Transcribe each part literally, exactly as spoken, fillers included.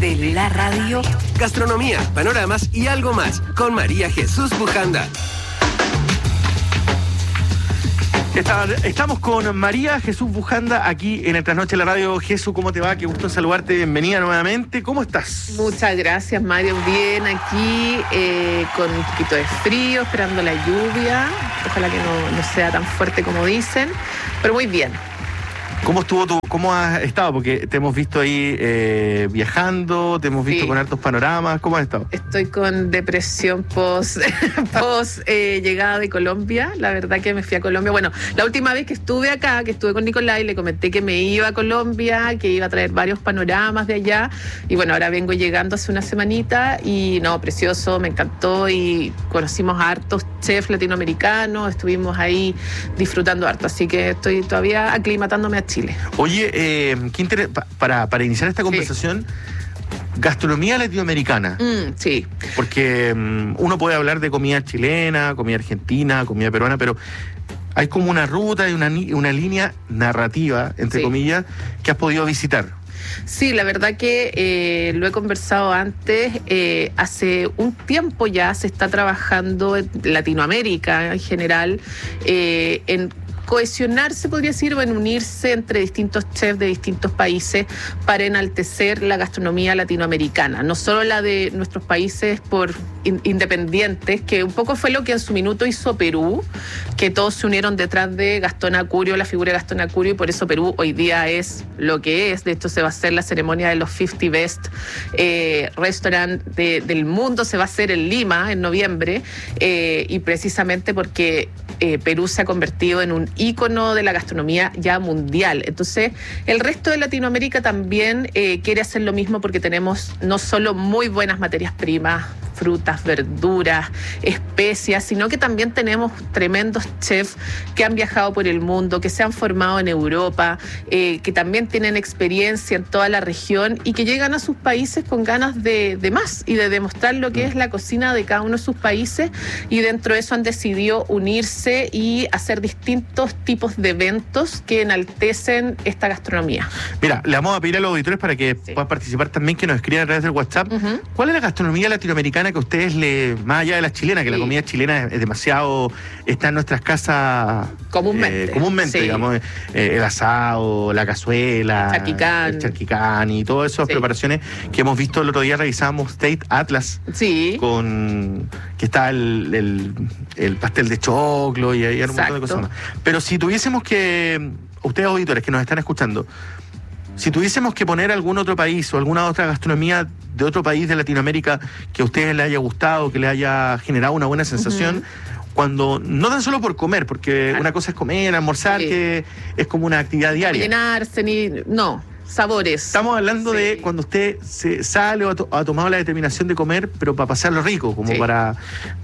de la radio. Gastronomía, panoramas y algo más con María Jesús Bujanda. Estamos con María Jesús Bujanda aquí en el Trasnoche de la Radio. Jesús, ¿cómo te va? Qué gusto saludarte, bienvenida nuevamente. ¿Cómo estás? Muchas gracias, Mario. Bien, aquí eh, con un poquito de frío, esperando la lluvia. Ojalá que no, no sea tan fuerte como dicen, pero muy bien. ¿Cómo estuvo tú? ¿Cómo has estado? Porque te hemos visto ahí eh, viajando, te hemos visto sí. con hartos panoramas. ¿Cómo has estado? Estoy con depresión post, post eh, llegada de Colombia. La verdad que me fui a Colombia. Bueno, la última vez que estuve acá, que estuve con Nicolás, le comenté que me iba a Colombia, que iba a traer varios panoramas de allá. Y bueno, ahora vengo llegando hace una semanita y no, precioso, me encantó y conocimos a hartos chefs latinoamericanos, estuvimos ahí disfrutando harto. Así que estoy todavía aclimatándome a Chile. Oye, eh, qué inter... para, para iniciar esta conversación, sí. gastronomía latinoamericana. Mm, sí. Porque um, uno puede hablar de comida chilena, comida argentina, comida peruana, pero hay como una ruta y una, una línea narrativa, entre sí. comillas, que has podido visitar. Sí, la verdad que eh, lo he conversado antes. Eh, hace un tiempo ya se está trabajando en Latinoamérica en general eh, en cohesionarse, podría decir, o en unirse entre distintos chefs de distintos países para enaltecer la gastronomía latinoamericana, no solo la de nuestros países por in, independientes, que un poco fue lo que en su minuto hizo Perú, que todos se unieron detrás de Gastón Acurio, la figura de Gastón Acurio, y por eso Perú hoy día es lo que es. De hecho, se va a hacer la ceremonia de los cincuenta Best eh, Restaurant de, del mundo, se va a hacer en Lima en noviembre, eh, y precisamente porque eh, Perú se ha convertido en un ícono de la gastronomía ya mundial. Entonces, el resto de Latinoamérica también eh, quiere hacer lo mismo porque tenemos no solo muy buenas materias primas, frutas, verduras, especias, sino que también tenemos tremendos chefs que han viajado por el mundo, que se han formado en Europa, eh, que también tienen experiencia en toda la región y que llegan a sus países con ganas de, de más y de demostrar lo que es la cocina de cada uno de sus países, y dentro de eso han decidido unirse y hacer distintos tipos de eventos que enaltecen esta gastronomía. Mira, le vamos a pedir a los auditores para que sí. puedan participar también, que nos escriban a través del WhatsApp. Uh-huh. ¿Cuál es la gastronomía latinoamericana que a ustedes, le, más allá de la chilena, que sí. la comida chilena es, es demasiado, está en nuestras casas comúnmente, eh, comúnmente sí. digamos, eh, el asado, la cazuela, charquicán. el charquicán y todas esas sí. preparaciones que hemos visto el otro día? Revisamos State Atlas, sí. con que está el, el, el pastel de choclo y hay un montón de cosas más. Pero si tuviésemos que, ustedes auditores que nos están escuchando, si tuviésemos que poner algún otro país o alguna otra gastronomía de otro país de Latinoamérica que a ustedes les haya gustado, que les haya generado una buena sensación, uh-huh. cuando, no tan solo por comer, porque claro. una cosa es comer, almorzar, sí. que es como una actividad diaria. Llenarse, ni, no, sabores. Estamos hablando sí. de cuando usted se sale o ha, to- ha tomado la determinación de comer, pero para pasarlo rico, como sí. para...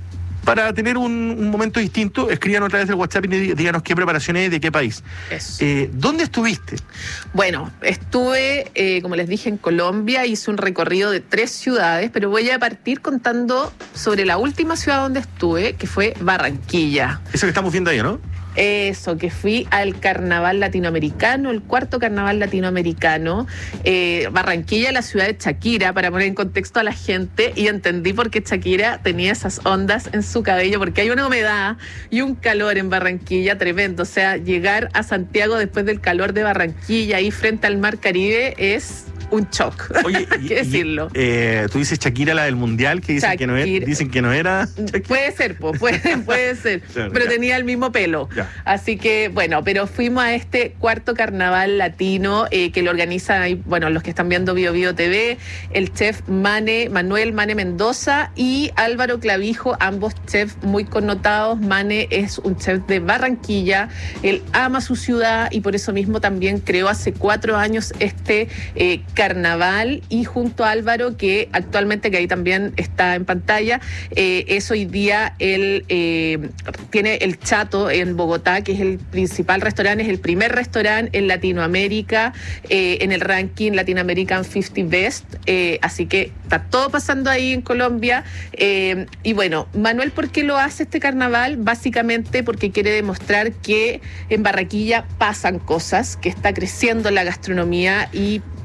Para tener un, un momento distinto, escríbanos a través del WhatsApp y díganos qué preparaciones y de qué país. Eh, ¿Dónde estuviste? Bueno, estuve, eh, como les dije, en Colombia. Hice un recorrido de tres ciudades, pero voy a partir contando sobre la última ciudad donde estuve, que fue Barranquilla. Eso que estamos viendo ahí, ¿no? Eso, que fui al carnaval latinoamericano, el cuarto carnaval latinoamericano. Eh, Barranquilla, la ciudad de Shakira, para poner en contexto a la gente, y entendí por qué Shakira tenía esas ondas en su cabello, porque hay una humedad y un calor en Barranquilla tremendo. O sea, llegar a Santiago después del calor de Barranquilla, ahí frente al mar Caribe, es un shock. Oye, hay que decirlo. Y, eh, tú dices Shakira, la del mundial, que dicen, que no, era, dicen que no era Shakira. Puede ser, po, puede, puede ser, claro, pero ya. tenía el mismo pelo. Ya. Así que, bueno, pero fuimos a este cuarto carnaval latino eh, que lo organizan ahí, bueno, los que están viendo Bio Bio T V, el chef Mane, Manuel Mane Mendoza y Álvaro Clavijo, ambos chefs muy connotados. Mane es un chef de Barranquilla, él ama su ciudad y por eso mismo también creó hace cuatro años este eh, carnaval, y junto a Álvaro, que actualmente, que ahí también está en pantalla, eh, es hoy día él eh, tiene el Chato en Bogotá, que es el principal restaurante, es el primer restaurante en Latinoamérica eh, en el ranking Latin American cincuenta Best, eh, así que está todo pasando ahí en Colombia. Eh, y bueno, Manuel, ¿por qué lo hace este carnaval? Básicamente porque quiere demostrar que en Barranquilla pasan cosas, que está creciendo la gastronomía y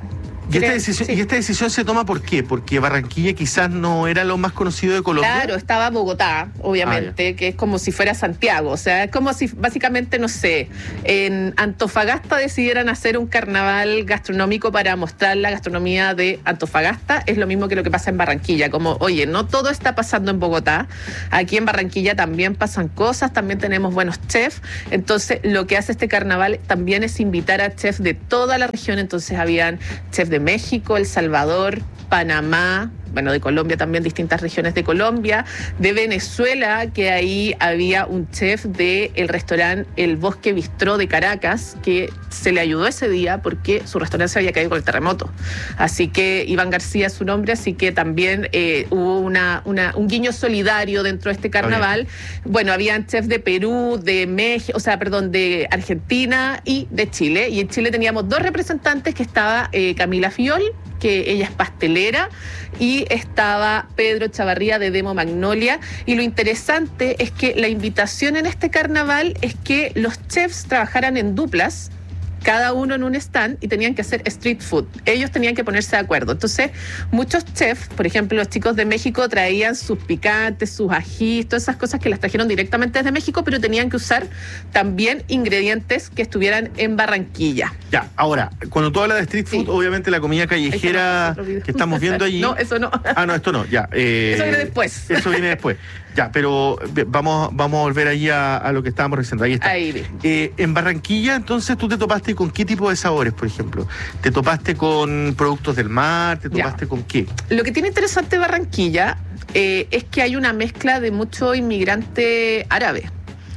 ¿Y esta, decisión, sí. ¿Y esta decisión se toma por qué? Porque Barranquilla quizás no era lo más conocido de Colombia. Claro, estaba Bogotá, obviamente, ah, que es como si fuera Santiago. O sea, es como si básicamente, no sé, en Antofagasta decidieran hacer un carnaval gastronómico para mostrar la gastronomía de Antofagasta. Es lo mismo que lo que pasa en Barranquilla. Como, oye, no todo está pasando en Bogotá. Aquí en Barranquilla también pasan cosas, también tenemos buenos chefs. Entonces, lo que hace este carnaval también es invitar a chefs de toda la región. Entonces, habían chefs de México, El Salvador, Panamá, bueno, de Colombia también, distintas regiones de Colombia, de Venezuela, que ahí había un chef del restaurante El Bosque Bistró de Caracas, que se le ayudó ese día porque su restaurante se había caído con el terremoto. Así que Iván García es su nombre, así que también eh, hubo una, una, un guiño solidario dentro de este carnaval. Bueno, habían chefs de Perú, de México, o sea, perdón, de Argentina y de Chile. Y en Chile teníamos dos representantes, que estaba eh, Camila Fiol, que ella es pastelera, y estaba Pedro Chavarría de Demo Magnolia. Y lo interesante es que la invitación en este carnaval es que los chefs trabajaran en duplas, cada uno en un stand, y tenían que hacer street food. Ellos tenían que ponerse de acuerdo. Entonces, muchos chefs, por ejemplo, los chicos de México traían sus picantes, sus ajís, todas esas cosas que las trajeron directamente desde México, pero tenían que usar también ingredientes que estuvieran en Barranquilla. Ya, ahora, cuando tú hablas de street food, sí, obviamente la comida callejera que estamos viendo allí... No, eso no. Ah, no, esto no, ya. Eh, eso viene después. Eso viene después. Ya, pero vamos, vamos a volver allí a, a lo que estábamos revisando. Ahí está. Ahí. Eh, en Barranquilla, entonces, ¿tú te topaste con qué tipo de sabores, por ejemplo? ¿Te topaste con productos del mar? ¿Te topaste ya. con qué? Lo que tiene interesante Barranquilla eh, es que hay una mezcla de mucho inmigrante árabe.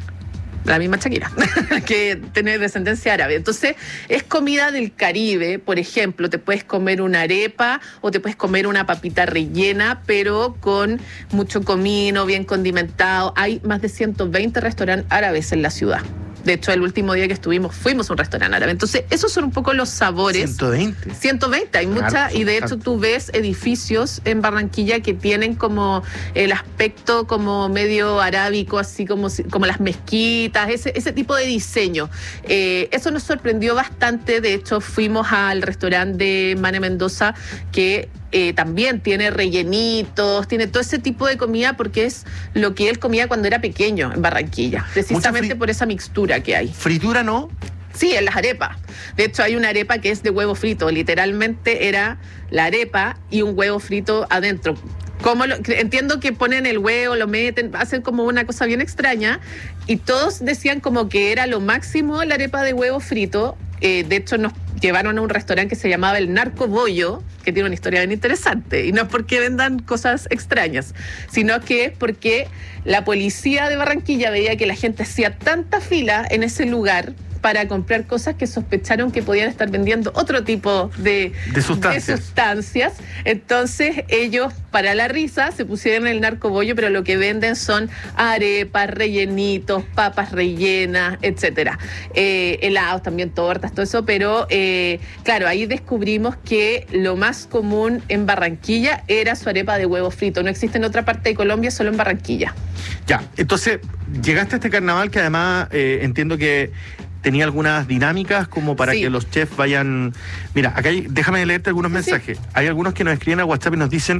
La misma Shakira, que tiene descendencia árabe. Entonces, es comida del Caribe, por ejemplo, te puedes comer una arepa o te puedes comer una papita rellena, pero con mucho comino, bien condimentado. Hay más de ciento veinte restaurantes árabes en la ciudad. De hecho, el último día que estuvimos, fuimos a un restaurante árabe. Entonces, esos son un poco los sabores. ciento veinte. ciento veinte, hay muchas. Y de hecho, tú ves edificios en Barranquilla que tienen como el aspecto como medio arábico, así como, como las mezquitas, ese, ese tipo de diseño. Eh, eso nos sorprendió bastante. De hecho, fuimos al restaurante de Mane Mendoza, que Eh, también tiene rellenitos, tiene todo ese tipo de comida, porque es lo que él comía cuando era pequeño en Barranquilla, precisamente por esa mixtura que hay. ¿Fritura no? Sí, en las arepas. De hecho, hay una arepa que es de huevo frito. Literalmente era la arepa y un huevo frito adentro. Como lo, entiendo que ponen el huevo, lo meten, hacen como una cosa bien extraña, y todos decían como que era lo máximo la arepa de huevo frito. Eh, de hecho, nos llevaron a un restaurante que se llamaba El Narco Bollo, que tiene una historia bien interesante, y no es porque vendan cosas extrañas, sino que es porque la policía de Barranquilla veía que la gente hacía tanta fila en ese lugar para comprar cosas que sospecharon que podían estar vendiendo otro tipo de, de, sustancias. de sustancias. Entonces ellos, para la risa, se pusieron el narcobollo, pero lo que venden son arepas, rellenitos, papas rellenas, etcétera. Eh, helados, también tortas, todo eso, pero eh, claro, ahí descubrimos que lo más común en Barranquilla era su arepa de huevo frito. No existe en otra parte de Colombia, solo en Barranquilla. Ya, entonces llegaste a este carnaval que además eh, entiendo que tenía algunas dinámicas como para sí. que los chefs vayan... Mira, acá hay, déjame leerte algunos sí, mensajes. Sí. Hay algunos que nos escriben al WhatsApp y nos dicen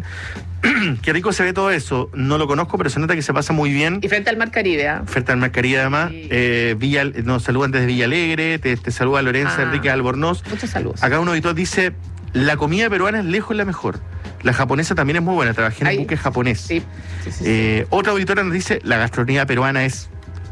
qué rico se ve todo eso. No lo conozco, pero se nota que se pasa muy bien. Y frente al Mar Caribe, ¿eh? Frente al Mar Caribe, además. Sí. Eh, Villa, nos saludan desde Villa Alegre, te, te saluda Lorenza ah, Enrique Albornoz. Muchos saludos. Acá un auditor dice, la comida peruana es lejos la mejor. La japonesa también es muy buena. Trabajé en un buque japonés. Sí. Sí, sí, eh, sí. Otra auditora nos dice, la gastronomía peruana es...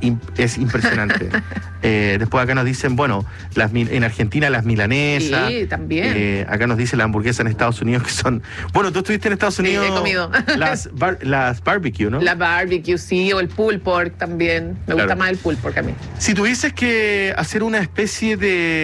es impresionante. eh, después acá nos dicen, bueno, las, en Argentina las milanesas. Sí, también. Eh, acá nos dice la hamburguesa en Estados Unidos, que son... Bueno, tú estuviste en Estados Unidos. Sí, he comido. Las, bar, las barbecue, ¿no? La barbecue, sí, o el pulled pork también. Me claro. gusta más el pulled pork a mí. Si tuvieses que hacer una especie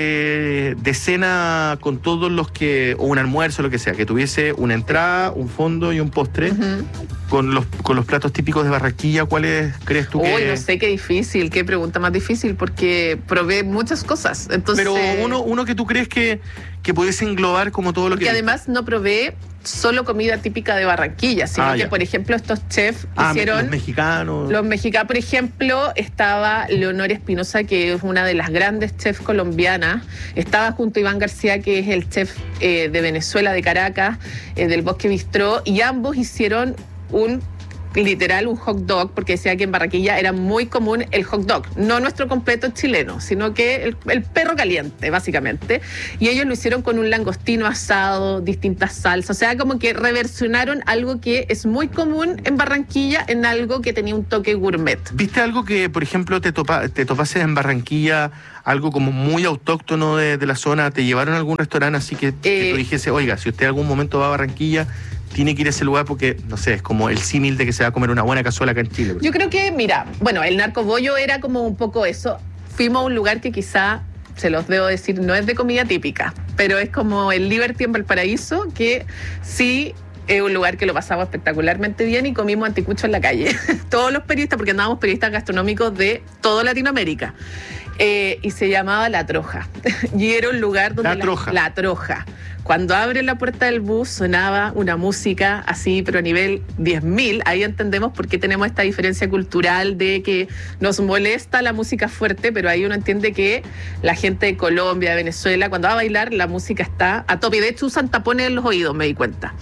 de, de cena con todos los que... o un almuerzo, lo que sea, que tuviese una entrada, un fondo y un postre... Uh-huh. Con los, con los platos típicos de Barranquilla, ¿cuáles crees tú que...? Uy, no sé, qué difícil, qué pregunta más difícil, porque que probé muchas cosas. Entonces, Pero uno, uno que tú crees que, que pudiese englobar como todo lo que... Que además no probé solo comida típica de Barranquilla, sino ah, que, ya. por ejemplo, estos chefs ah, hicieron... los mexicanos. Los mexicanos, por ejemplo, estaba Leonor Espinosa, que es una de las grandes chefs colombianas. Estaba junto a Iván García, que es el chef eh, de Venezuela, de Caracas, eh, del Bosque Bistró, y ambos hicieron un... literal un hot dog, porque decía que en Barranquilla era muy común el hot dog, no nuestro completo chileno, sino que el, el perro caliente, básicamente, y ellos lo hicieron con un langostino asado, distintas salsas, o sea, como que reversionaron algo que es muy común en Barranquilla en algo que tenía un toque gourmet. ¿Viste algo que, por ejemplo, te, topa, te topases en Barranquilla, algo como muy autóctono de, de la zona? ¿Te llevaron a algún restaurante así que, que Eh, tú dijese, oiga, si usted algún momento va a Barranquilla, tiene que ir a ese lugar porque, no sé, es como el símil de que se va a comer una buena cazuela acá en Chile? Yo creo que, mira, bueno, el narcobollo era como un poco eso. Fuimos a un lugar que quizá, se los debo decir, no es de comida típica, pero es como el Liberty en Valparaíso, que sí es un lugar que lo pasamos espectacularmente bien y comimos anticucho en la calle. Todos los periodistas, porque andábamos periodistas gastronómicos de toda Latinoamérica. Eh, y se llamaba La Troja. Y era un lugar donde... La Troja. La, la Troja. Cuando abre la puerta del bus sonaba una música así, pero a nivel diez mil. Ahí entendemos por qué tenemos esta diferencia cultural de que nos molesta la música fuerte, pero ahí uno entiende que la gente de Colombia, de Venezuela, cuando va a bailar, la música está a tope. De hecho, usan tapones en los oídos, me di cuenta.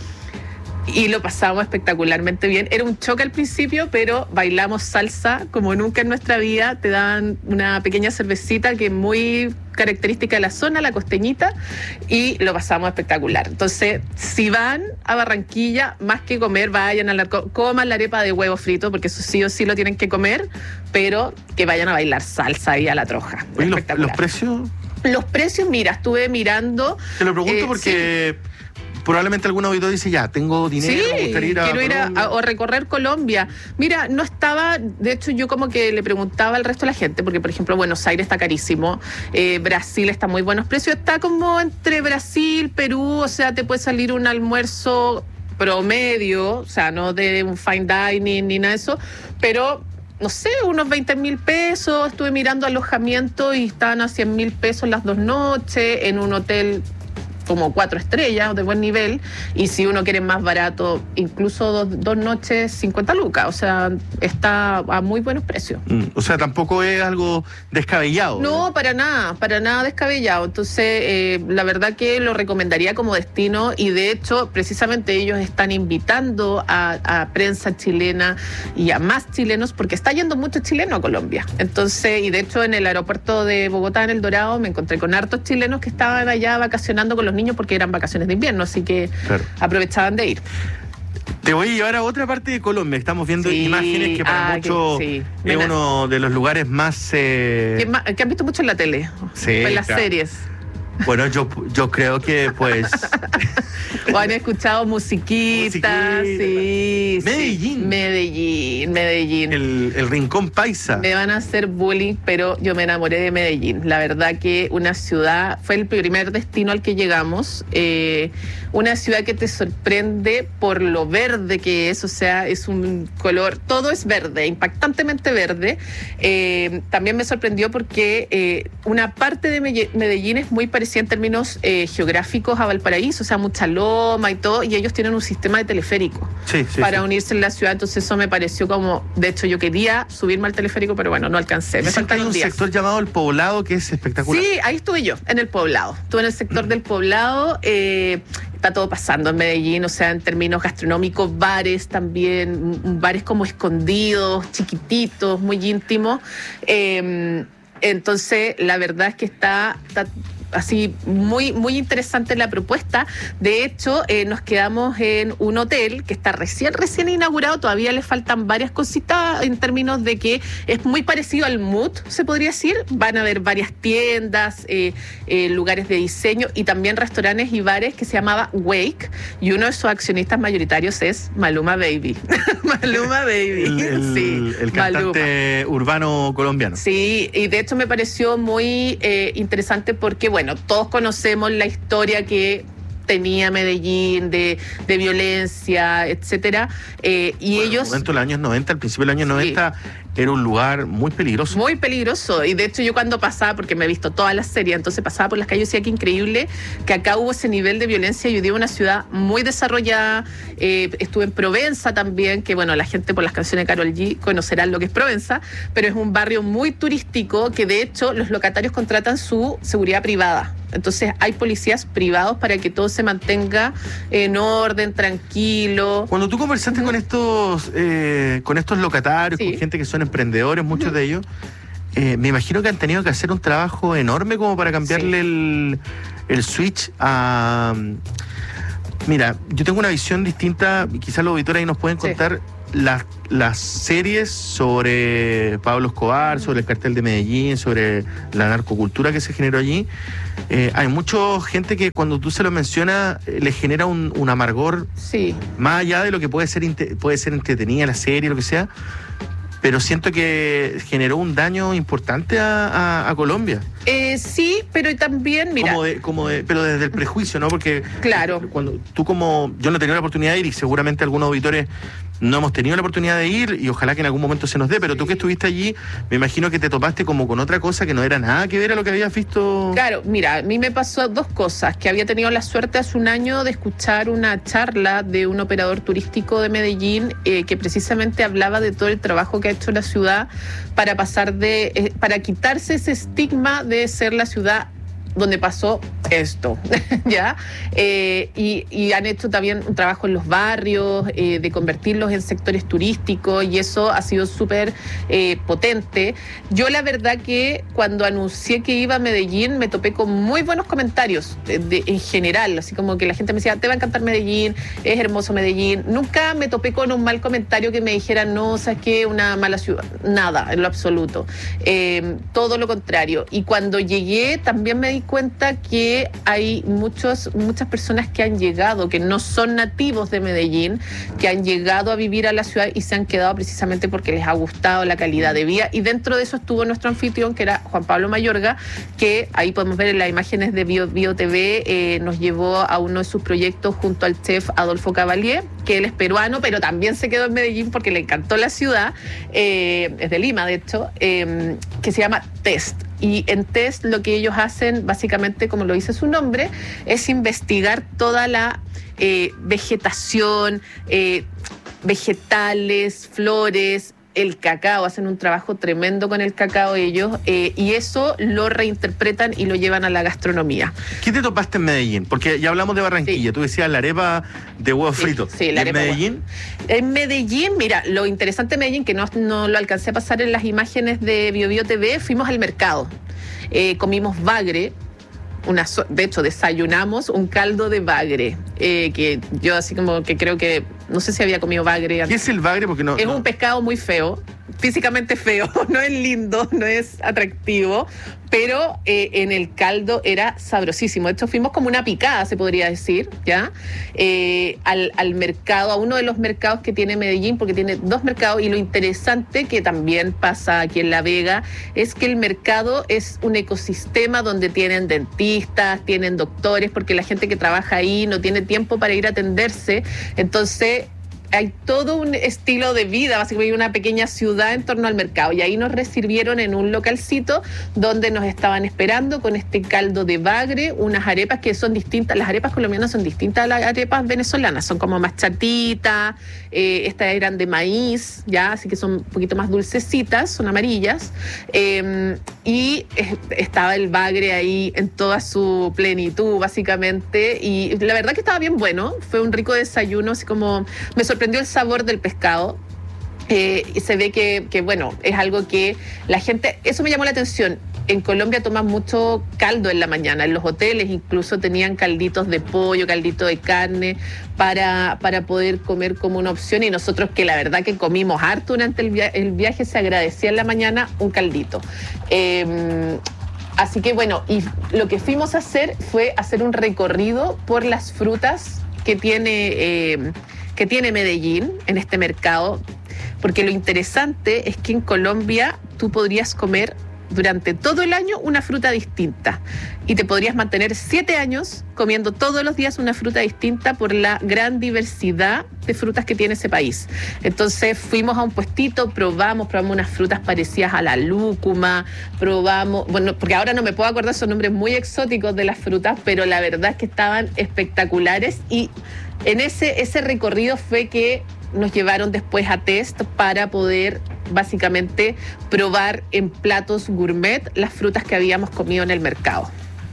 Y lo pasamos espectacularmente bien. Era un choque al principio, pero bailamos salsa como nunca en nuestra vida. Te dan una pequeña cervecita que es muy característica de la zona, la costeñita, y lo pasamos espectacular. Entonces, si van a Barranquilla, más que comer, vayan a la, coman la arepa de huevo frito, porque eso sí o sí lo tienen que comer, pero que vayan a bailar salsa ahí a La Troja. Oye, ¿los, espectacular. los precios? Los precios, mira, estuve mirando... Te lo pregunto eh, porque... Sí. Probablemente algún auditor dice, ya, tengo dinero, sí, me gustaría ir a quiero ir a, Colombia. a, o recorrer Colombia. Mira, no estaba, de hecho yo como que le preguntaba al resto de la gente, porque por ejemplo Buenos Aires está carísimo, eh, Brasil está a muy buenos precios, está como entre Brasil, Perú, o sea, te puede salir un almuerzo promedio, o sea, no de un fine dining ni nada de eso, pero... no sé, unos veinte mil pesos, estuve mirando alojamiento y estaban a cien mil pesos las dos noches, en un hotel como cuatro estrellas de buen nivel, y si uno quiere más barato, incluso dos, dos noches, cincuenta lucas, o sea, está a muy buenos precios. Mm, o sea, tampoco es algo descabellado. No, ¿no? para nada, para nada descabellado. Entonces, eh, la verdad que lo recomendaría como destino, y de hecho, precisamente ellos están invitando a, a prensa chilena y a más chilenos, porque está yendo mucho chileno a Colombia. Entonces, y de hecho en el aeropuerto de Bogotá, en El Dorado, me encontré con hartos chilenos que estaban allá vacacionando con los niños porque eran vacaciones de invierno, así que claro, aprovechaban de ir. Te voy a llevar a otra parte de Colombia. Estamos viendo sí, imágenes que para ah, muchos sí. es uno de los lugares más... Eh... Que, más, que han visto mucho en la tele, sí, en las claro. series. Bueno, yo, yo creo que pues... o han escuchado musiquita, sí, Medellín. Sí. Medellín, Medellín. El, el rincón paisa. Me van a hacer bullying, pero yo me enamoré de Medellín. La verdad que una ciudad, fue el primer destino al que llegamos, eh, una ciudad que te sorprende por lo verde que es, o sea, es un color, todo es verde, impactantemente verde. Eh, también me sorprendió porque eh, una parte de Medellín es muy parecida en términos eh, geográficos a Valparaíso, o sea, mucha loma y todo, y ellos tienen un sistema de teleférico sí, sí, para sí. unirse en la ciudad, entonces eso me pareció como, de hecho yo quería subirme al teleférico, pero bueno, no alcancé, me faltan hay un días. sector llamado El Poblado que es espectacular. Sí, ahí estuve yo, en El Poblado, estuve en el sector del Poblado, eh, está todo pasando en Medellín, o sea, en términos gastronómicos, bares también, bares como escondidos, chiquititos, muy íntimos, eh, entonces la verdad es que está... está así muy muy interesante la propuesta. De hecho, eh, nos quedamos en un hotel que está recién recién inaugurado, todavía le faltan varias cositas en términos de que es muy parecido al Mood, se podría decir. Van a haber varias tiendas, eh, eh, lugares de diseño y también restaurantes y bares, que se llamaba Wake, y uno de sus accionistas mayoritarios es Maluma Baby. Maluma Baby. El, el, sí, el cantante Maluma. Urbano colombiano. Sí, y de hecho me pareció muy eh, interesante porque, bueno, Bueno, todos conocemos la historia que tenía Medellín de, de violencia, etcétera, eh, y bueno, ellos... En el momento de los años noventa, al principio de los años sí. noventa, era un lugar muy peligroso. Muy peligroso. Y de hecho yo cuando pasaba, porque me he visto todas las series, entonces pasaba por las calles y decía que increíble que acá hubo ese nivel de violencia. Yo digo, una ciudad muy desarrollada. Eh, estuve en Provenza también, que bueno, la gente por las canciones de Karol G conocerán lo que es Provenza, pero es un barrio muy turístico que de hecho los locatarios contratan su seguridad privada. Entonces hay policías privados para que todo se mantenga en orden, tranquilo. Cuando tú conversaste uh-huh. con estos eh, con estos locatarios, sí. con gente que son emprendedores, muchos uh-huh. de ellos, eh, me imagino que han tenido que hacer un trabajo enorme como para cambiarle sí. el, el switch a... Mira, yo tengo una visión distinta, quizás los auditores ahí nos pueden contar sí. las, las series sobre Pablo Escobar, uh-huh. sobre el cartel de Medellín, sobre la narcocultura que se generó allí. Eh, hay mucha gente que cuando tú se lo mencionas eh, le genera un, un amargor sí. más allá de lo que puede ser, puede ser entretenida la serie, lo que sea, pero siento que generó un daño importante a, a, a Colombia. Eh, sí, pero también, mira... Como de, como de, pero desde el prejuicio, ¿no? Porque claro. cuando tú como... Yo no he tenido la oportunidad de ir y seguramente algunos auditores no hemos tenido la oportunidad de ir y ojalá que en algún momento se nos dé, pero tú que estuviste allí, me imagino que te topaste como con otra cosa que no era nada que ver a lo que habías visto. Claro, mira, a mí me pasó dos cosas, que había tenido la suerte hace un año de escuchar una charla de un operador turístico de Medellín eh, que precisamente hablaba de todo el trabajo que ha hecho la ciudad para pasar de, eh, para quitarse ese estigma de ser la ciudad donde pasó esto, ¿ya? Eh, y, y han hecho también un trabajo en los barrios, eh, de convertirlos en sectores turísticos, y eso ha sido súper eh, potente. Yo la verdad que cuando anuncié que iba a Medellín me topé con muy buenos comentarios de, de, en general, así como que la gente me decía, te va a encantar Medellín, es hermoso Medellín. Nunca me topé con un mal comentario que me dijera, no, ¿sabes qué? Una mala ciudad. Nada, en lo absoluto. Eh, todo lo contrario. Y cuando llegué también me di cuenta que hay muchos, muchas personas que han llegado, que no son nativos de Medellín, que han llegado a vivir a la ciudad y se han quedado precisamente porque les ha gustado la calidad de vida. Y dentro de eso estuvo nuestro anfitrión, que era Juan Pablo Mayorga, que ahí podemos ver en las imágenes de Bio, Bio T V, eh, nos llevó a uno de sus proyectos junto al chef Adolfo Cavalier, que él es peruano, pero también se quedó en Medellín porque le encantó la ciudad, eh, es de Lima de hecho, eh, que se llama Test. Y en Test lo que ellos hacen, básicamente, como lo dice su nombre, es investigar toda la eh, vegetación, eh, vegetales, flores, el cacao, hacen un trabajo tremendo con el cacao ellos, eh, y eso lo reinterpretan y lo llevan a la gastronomía. ¿Qué te topaste en Medellín? Porque ya hablamos de Barranquilla, sí. Tú decías la arepa de huevo sí, frito. Sí, la ¿En arepa Medellín? En Medellín, mira, lo interesante de Medellín, que no, no lo alcancé a pasar en las imágenes de Bio Bio T V, fuimos al mercado, eh, comimos bagre. Una, de hecho, desayunamos un caldo de bagre, eh, que yo así como que creo que, no sé si había comido bagre antes. ¿Qué es el bagre? Porque no, es no. un pescado muy feo, físicamente feo, no es lindo, no es atractivo, pero eh, en el caldo era sabrosísimo. De hecho, fuimos como una picada, se podría decir, ¿ya? Eh, al, al mercado, a uno de los mercados que tiene Medellín, porque tiene dos mercados, y lo interesante que también pasa aquí en La Vega es que el mercado es un ecosistema donde tienen dentistas, tienen doctores, porque la gente que trabaja ahí no tiene tiempo para ir a atenderse, entonces hay todo un estilo de vida, básicamente una pequeña ciudad en torno al mercado, y ahí nos recibieron en un localcito donde nos estaban esperando con este caldo de bagre, unas arepas que son distintas, las arepas colombianas son distintas a las arepas venezolanas, son como más chatitas, eh, estas eran de maíz, ya, así que son un poquito más dulcecitas, son amarillas, eh, y eh, estaba el bagre ahí en toda su plenitud, básicamente, y la verdad que estaba bien bueno, fue un rico desayuno, así como me sorprendió sorprendió el sabor del pescado, eh, y se ve que, que, bueno, es algo que la gente, eso me llamó la atención. En Colombia toman mucho caldo en la mañana, en los hoteles incluso tenían calditos de pollo, caldito de carne, para, para poder comer como una opción, y nosotros que la verdad que comimos harto durante el, via- el viaje, se agradecía en la mañana un caldito. Eh, así que bueno, y lo que fuimos a hacer fue hacer un recorrido por las frutas que tiene... Eh, que tiene Medellín en este mercado, porque lo interesante es que en Colombia tú podrías comer durante todo el año una fruta distinta. Y te podrías mantener siete años comiendo todos los días una fruta distinta por la gran diversidad de frutas que tiene ese país. Entonces fuimos a un puestito, probamos, probamos unas frutas parecidas a la lúcuma, probamos, bueno, porque ahora no me puedo acordar esos nombres muy exóticos de las frutas, pero la verdad es que estaban espectaculares, y en ese, ese recorrido fue que nos llevaron después a test para poder básicamente probar en platos gourmet las frutas que habíamos comido en el mercado.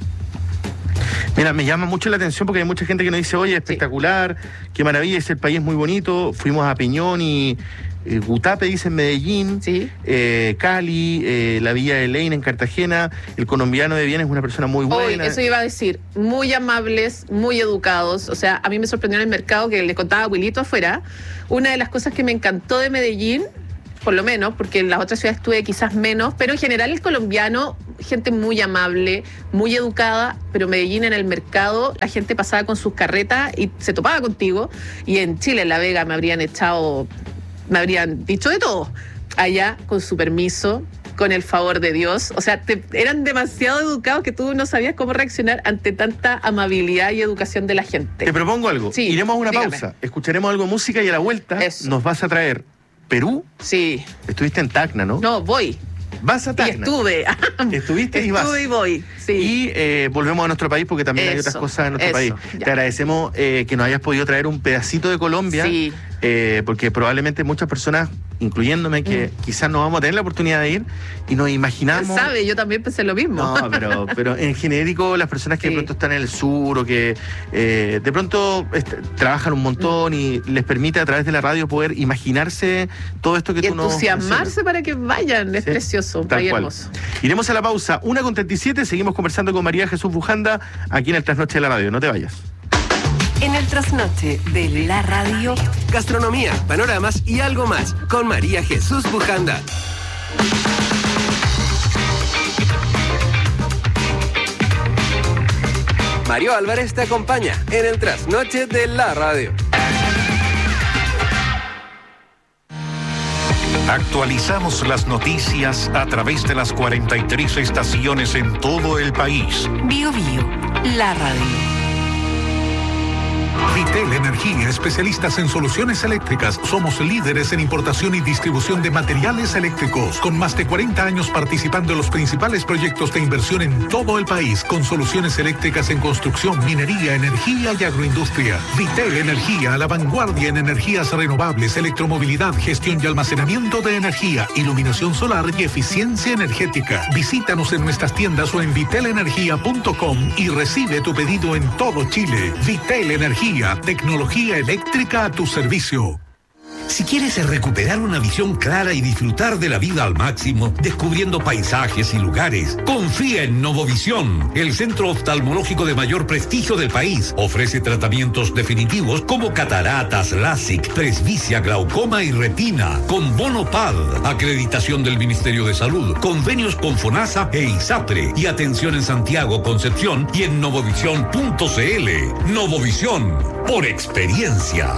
Mira, me llama mucho la atención porque hay mucha gente que nos dice, oye, espectacular, sí, qué maravilla, es el país muy bonito. Fuimos a Peñón y eh, Gutape, dice en Medellín, sí, eh, Cali, eh, la Villa de Leyna en Cartagena. El colombiano de bien es una persona muy buena. Hoy, eso iba a decir, muy amables, muy educados. O sea, a mí me sorprendió en el mercado, que le contaba a Wilito afuera, una de las cosas que me encantó de Medellín, por lo menos, porque en las otras ciudades estuve quizás menos, pero en general el colombiano, gente muy amable, muy educada, pero Medellín en el mercado, la gente pasaba con sus carretas y se topaba contigo, y en Chile, en La Vega, me habrían echado, me habrían dicho de todo. Allá, con su permiso, con el favor de Dios, o sea, te, eran demasiado educados que tú no sabías cómo reaccionar ante tanta amabilidad y educación de la gente. Te propongo algo, sí, iremos a una dígame. pausa, escucharemos algo de música y a la vuelta Eso. nos vas a traer Perú. Sí. Estuviste en Tacna, ¿no? No, voy. Vas a Tacna. Y estuve. Estuviste y vas. Estuve y voy, sí. Y eh, volvemos a nuestro país porque también Eso, hay otras cosas en nuestro eso, país. ya. Te agradecemos eh, que nos hayas podido traer un pedacito de Colombia. Sí. Eh, porque probablemente muchas personas, incluyéndome, que mm. quizás no vamos a tener la oportunidad de ir y nos imaginamos... ¿Sabe? Yo también pensé lo mismo. No, pero, pero en genérico las personas que sí. de pronto están en el sur o que eh, de pronto este, trabajan un montón mm. y les permite a través de la radio poder imaginarse todo esto que y tú nos... entusiasmarse para que vayan, es sí, precioso, un país hermoso. Iremos a la pausa, una con treinta y siete, seguimos conversando con María Jesús Bujanda aquí en el Trasnoche de la Radio, no te vayas. En el Trasnoche de la Radio, gastronomía, panoramas y algo más con María Jesús Bujanda. Mario Álvarez te acompaña en el Trasnoche de la Radio. Actualizamos las noticias a través de las cuarenta y tres estaciones en todo el país. Bio Bio, la radio. Vitel Energía, especialistas en soluciones eléctricas. Somos líderes en importación y distribución de materiales eléctricos, con más de cuarenta años participando en los principales proyectos de inversión en todo el país, con soluciones eléctricas en construcción, minería, energía y agroindustria. Vitel Energía, a la vanguardia en energías renovables, electromovilidad, gestión y almacenamiento de energía, iluminación solar y eficiencia energética. Visítanos en nuestras tiendas o en vitel energía punto com y recibe tu pedido en todo Chile. Vitel Energía, tecnología eléctrica a tu servicio. Si quieres recuperar una visión clara y disfrutar de la vida al máximo, descubriendo paisajes y lugares, confía en Novovisión, el centro oftalmológico de mayor prestigio del país. Ofrece tratamientos definitivos como cataratas, LASIK, presbicia, glaucoma y retina, con bono P A D, acreditación del Ministerio de Salud, convenios con FONASA e ISAPRE, y atención en Santiago, Concepción y en novovisión punto c l. Novovisión, por experiencia.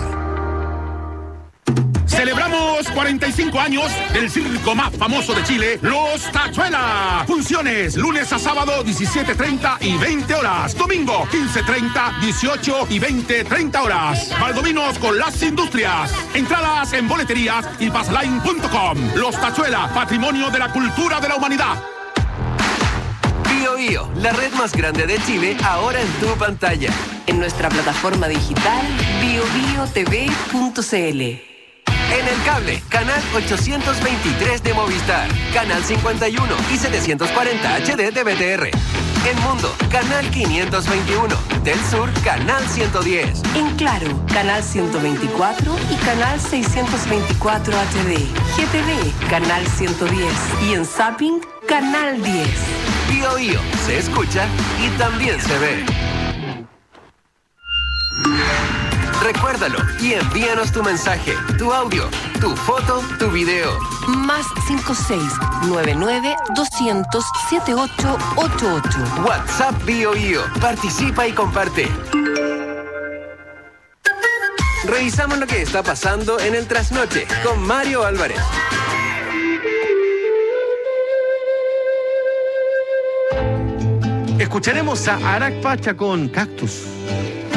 Celebramos cuarenta y cinco años del circo más famoso de Chile, Los Tachuela. Funciones lunes a sábado, diecisiete treinta y veinte horas. Domingo, quince treinta, dieciocho y veinte treinta horas. Valdominos con las industrias. Entradas en boleterías y passline punto com. Los Tachuela, patrimonio de la cultura de la humanidad. Bio Bio, la red más grande de Chile, ahora en tu pantalla. En nuestra plataforma digital bio bio t v punto c l. En el cable, canal ochocientos veintitrés de Movistar, canal cincuenta y uno y setecientos cuarenta H D de B T R. En Mundo, canal quinientos veintiuno. Del Sur, canal ciento diez. En Claro, canal ciento veinticuatro y canal seiscientos veinticuatro H D. G T V, canal ciento diez. Y en Zapping, canal diez. Bio Bio, se escucha y también se ve. Recuérdalo y envíanos tu mensaje, tu audio, tu foto, tu video. Más cinco seis nueve nueve doscientos setenta y ocho ochenta y ocho. WhatsApp Bio Bio. Participa y comparte. Revisamos lo que está pasando en el Trasnoche con Mario Álvarez. Escucharemos a Arak Pacha con Cactus.